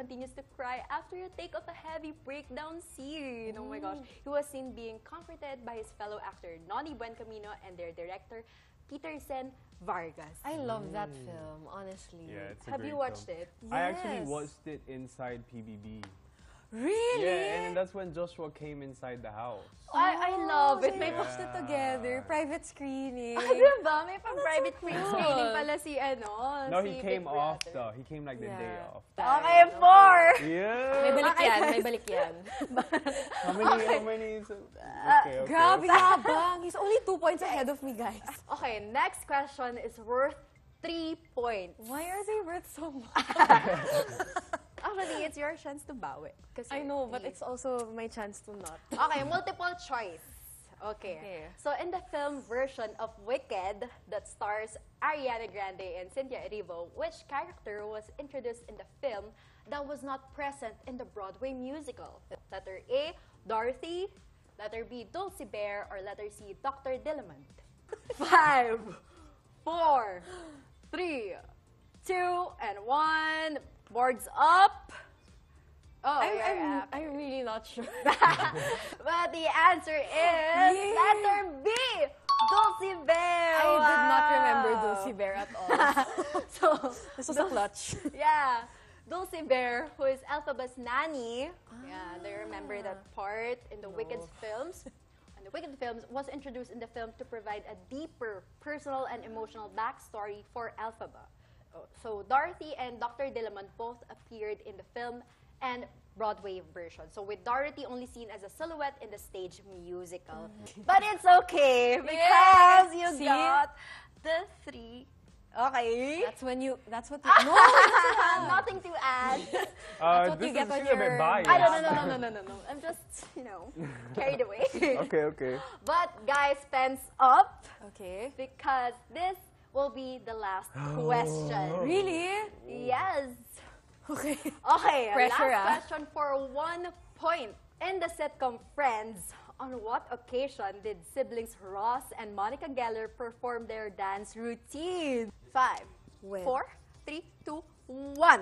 continues to cry after a take of a heavy breakdown scene. Oh my gosh. He was seen being comforted by his fellow actor Noni Buencamino and their director Peterson Vargas. I love that film, honestly. Yeah, it's a Have great you watched film. it? I actually Yes. watched it inside PBB. Really? Yeah, and that's when Joshua came inside the house. I love it. So May you watched it together, private screening. diba? May pang-private so cool. screening pala si ano. No, si he came Big Brother. after. He came like the day Yeah. after. Okay, 4! May Yeah. balik yan, may balik yan. How many? Okay. Grabe yabang. He's only 2 points ahead of me, guys. Okay, next question is worth 3 points. Why are they worth so much? Actually, it's your chance to bawi. I know, but it's also my chance to not. Okay, multiple choice. Okay. Okay. So in the film version of Wicked that stars Ariana Grande and Cynthia Erivo, which character was introduced in the film that was not present in the Broadway musical? Letter A, Dorothy. Letter B, Dulcie Bear. Or letter C, Dr. Dillamond. 5, 4, 3, 2, and 1. Boards up. Oh, I'm really not sure. but the answer is letter B, Dulcie Bear. I did not remember Dulcie Bear at all. So, This was a clutch. yeah, Dulcie Bear, who is Elphaba's nanny. Yeah, they remember that part in the Wicked films. And the Wicked films was introduced in the film to provide a deeper personal and emotional backstory for Elphaba. So Dorothy and Dr. Dillamond both appeared in the film and Broadway version. So with Dorothy only seen as a silhouette in the stage musical. But it's okay because you See? got the 3. Okay. That's what you, no! Nothing to add. what This you get is on still a bit your- biased. I don't no. I'm just, carried away. Okay. But guys, pens up Okay. because this will be the last question. Really? Yes. Okay. Okay, Pressure, last question for 1 point. In the sitcom Friends, on what occasion did siblings Ross and Monica Geller perform their dance routine? 5, When? 4, 3, 2, 1.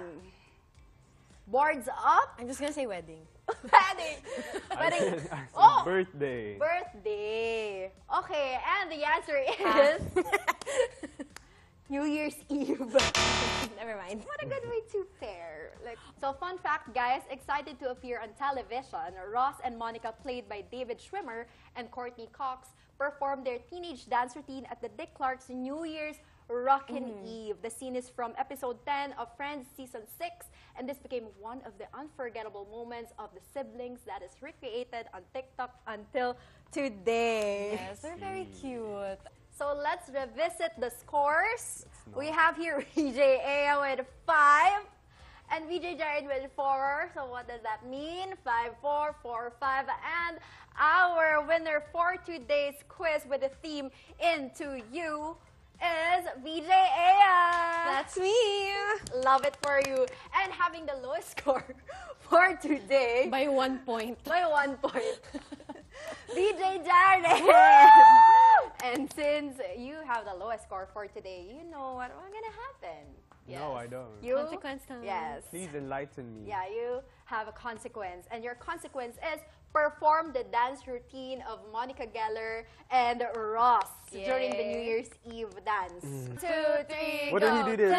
Boards up. I'm just gonna say wedding. Wedding. I Wedding. said Oh! birthday. Birthday. Okay, and the answer is New Year's Eve. Never mind. What a good way to pair. So fun fact, guys, excited to appear on television, Ross and Monica, played by David Schwimmer and Courtney Cox, performed their teenage dance routine at the Dick Clark's New Year's Rockin' Eve. The scene is from episode 10 of Friends season 6, and this became one of the unforgettable moments of the siblings that is recreated on TikTok until today. Yes, they're very cute. So let's revisit the scores. We have here VJ Aya with 5 and VJ Jared with 4. So what does that mean? 5, 4, 4, 5. And our winner for today's quiz with the theme Into You is VJ Aya. That's me. Love it for you. And having the lowest score for today By 1 point. by 1 point. VJ Jared. And since you have the lowest score for today, you know what's gonna happen. No, I don't. You? Consequence time. Yes. Please enlighten me. Yeah, you have a consequence. And your consequence is perform the dance routine of Monica Geller and Ross during the New Year's Eve dance. 2, 3, What go. did he do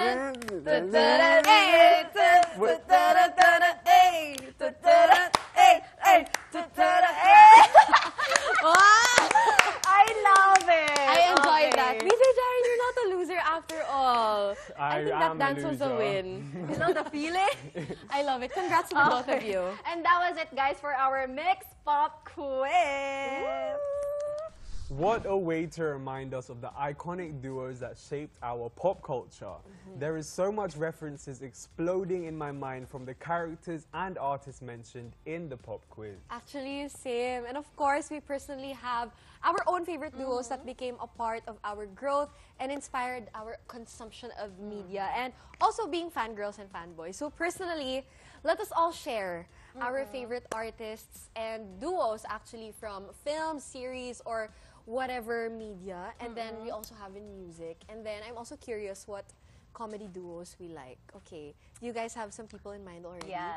I love it. I enjoyed that. Okay. VJ Jaren, you're not a loser after all. I think that am dance was a loser. win. You know the feeling? I love it. Congrats to the both of you. And that was it, guys, for our Mixed Pop quiz. What a way to remind us of the iconic duos that shaped our pop culture. There is so much references exploding in my mind from the characters and artists mentioned in the pop quiz. Actually, same. And of course, we personally have our own favorite duos that became a part of our growth and inspired our consumption of media and also being fangirls and fanboys. So personally, let us all share our favorite artists and duos actually from film, series, or whatever media. And then we also have in music. And then I'm also curious what comedy duos we like. Okay, do you guys have some people in mind already? Yeah.